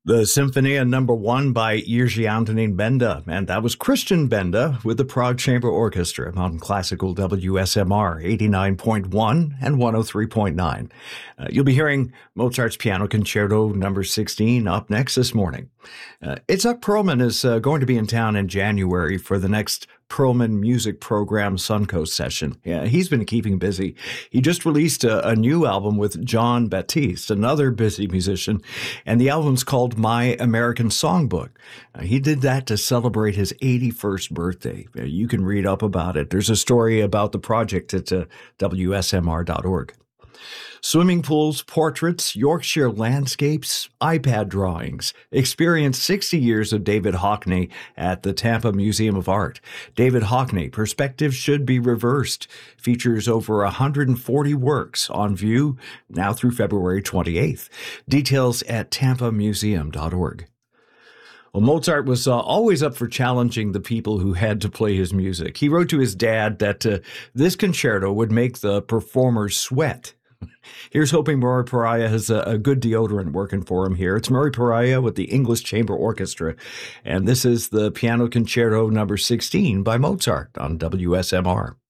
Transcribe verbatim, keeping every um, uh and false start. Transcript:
The Symphonia number one by Jiří Antonín Benda, and that was Christian Benda with the Prague Chamber Orchestra on classical W S M R eighty-nine point one and one oh three point nine. Uh, you'll be hearing Mozart's Piano Concerto number sixteen up next this morning. Uh, Itzhak Perlman is uh, going to be in town in January for the next Perlman Music Program Suncoast session. Yeah, he's been keeping busy. He just released a, a new album with Jon Batiste, another busy musician, and the album's called My American Songbook. Uh, he did that to celebrate his eighty-first birthday. Uh, you can read up about it. There's a story about the project at uh, W S M R dot org. Swimming pools, portraits, Yorkshire landscapes, iPad drawings. Experience sixty years of David Hockney at the Tampa Museum of Art. David Hockney, Perspective Should Be Reversed, features over one hundred forty works on view now through February twenty-eighth. Details at tampa museum dot org. Well, Mozart was uh, always up for challenging the people who had to play his music. He wrote to his dad that uh, this concerto would make the performers sweat. Here's hoping Murray Pariah has a, a good deodorant working for him here. It's Murray Pariah with the English Chamber Orchestra, and this is the Piano Concerto number sixteen by Mozart on W S M R.